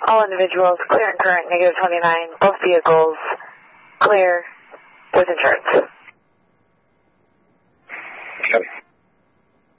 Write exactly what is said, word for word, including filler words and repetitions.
All individuals clear and current, negative twenty-nine. Both vehicles clear with insurance. Okay.